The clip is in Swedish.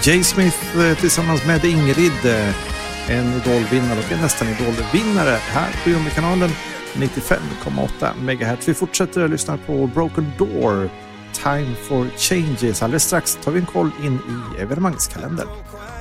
Jay Smith tillsammans med Ingrid, en idolvinnare och en nästan idolvinnare här på Jumbo-kanalen 95,8 MHz. Vi fortsätter att lyssna på Broken Door, Time for Changes. Alldeles strax tar vi en koll in i evenemangskalendern.